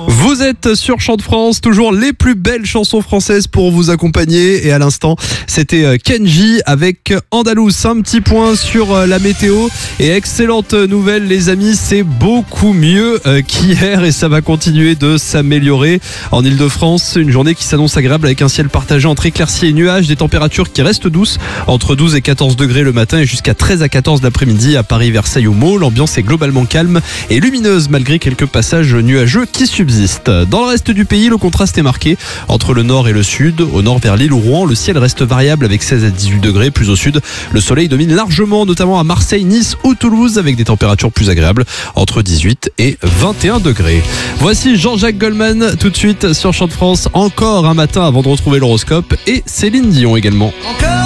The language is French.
Vous êtes sur Chant de France, toujours les plus belles chansons françaises pour vous accompagner. Et à l'instant, c'était Kenji avec Andalous. Un petit point sur la météo. Et excellente nouvelle les amis, c'est beaucoup mieux qu'hier et ça va continuer de s'améliorer. En Ile-de-France, une journée qui s'annonce agréable avec un ciel partagé entre éclaircies et nuages, des températures qui restent douces, entre 12 et 14 degrés le matin et jusqu'à 13 à 14 l'après-midi à Paris, Versailles ou Meaux. L'ambiance est globalement calme et lumineuse malgré quelques passages nuageux qui subsistent. Dans le reste du pays, le contraste est marqué entre le nord et le sud. Au nord vers Lille ou Rouen, le ciel reste variable avec 16 à 18 degrés. Plus au sud, le soleil domine largement, notamment à Marseille, Nice ou Toulouse avec des températures plus agréables entre 18 et 21 degrés. Voici Jean-Jacques Goldman tout de suite sur Chant de France. Encore un matin avant de retrouver l'horoscope et Céline Dion également. Encore